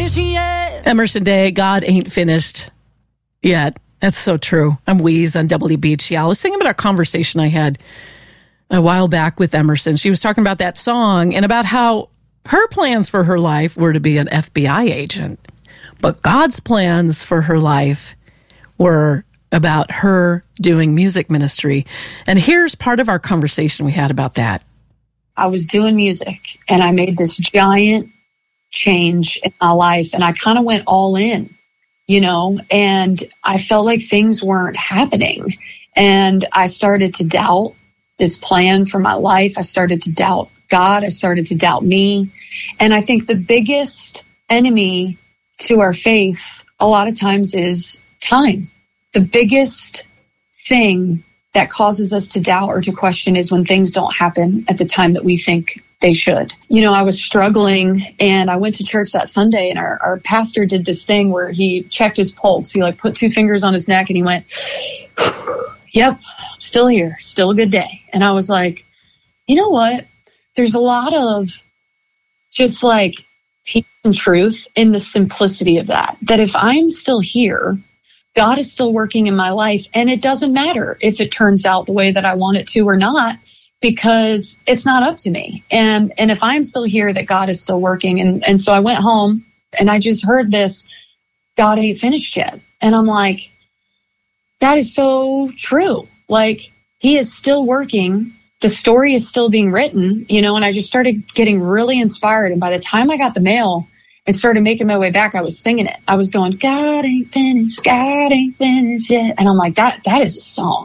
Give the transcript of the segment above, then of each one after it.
finished yet. Emerson Day, God ain't finished yet. That's so true. I'm Wheeze on WBGL. I was thinking about our conversation I had a while back with Emerson. She was talking about that song and about how her plans for her life were to be an FBI agent. But God's plans for her life were about her doing music ministry. And here's part of our conversation we had about that. I was doing music and I made this giant change in my life and I kind of went all in, and I felt like things weren't happening. And I started to doubt this plan for my life. I started to doubt God. I started to doubt me. And I think the biggest enemy to our faith a lot of times is time. The biggest thing that causes us to doubt or to question is when things don't happen at the time that we think they should. I was struggling and I went to church that Sunday and our pastor did this thing where he checked his pulse. He put 2 fingers on his neck and he went, yep, still here, still a good day. And I was like, you know what? There's a lot of just peace and truth in the simplicity of that if I'm still here, God is still working in my life. And it doesn't matter if it turns out the way that I want it to or not, because it's not up to me. And if I'm still here, that God is still working. And so I went home and I just heard this, God ain't finished yet. And I'm like, that is so true. He is still working. The story is still being written, and I just started getting really inspired. And by the time I got the mail and started making my way back, I was singing it. I was going, God ain't finished yet. And I'm like, that is a song.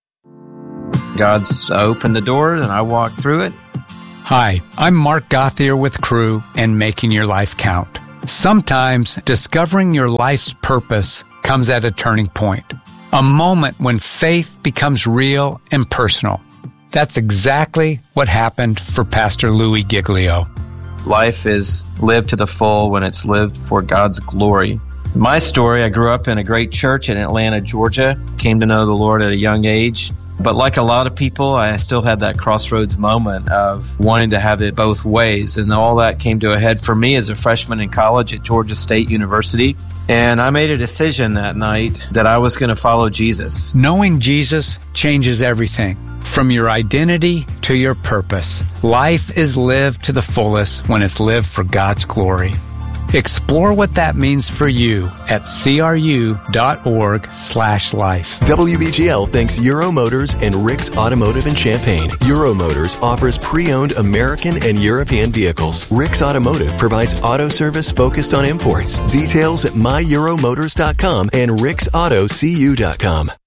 God's opened the door and I walked through it. Hi, I'm Mark Gothier with Crew and Making Your Life Count. Sometimes discovering your life's purpose comes at a turning point, a moment when faith becomes real and personal. That's exactly what happened for Pastor Louis Giglio. Life is lived to the full when it's lived for God's glory. My story, I grew up in a great church in Atlanta, Georgia, came to know the Lord at a young age. But like a lot of people, I still had that crossroads moment of wanting to have it both ways. And all that came to a head for me as a freshman in college at Georgia State University. And I made a decision that night that I was going to follow Jesus. Knowing Jesus changes everything, from your identity to your purpose. Life is lived to the fullest when it's lived for God's glory. Explore what that means for you at cru.org/life. WBGL thanks Euro Motors and Rick's Automotive in Champaign. Euro Motors offers pre-owned American and European vehicles. Rick's Automotive provides auto service focused on imports. Details at myeuromotors.com and ricksautocu.com.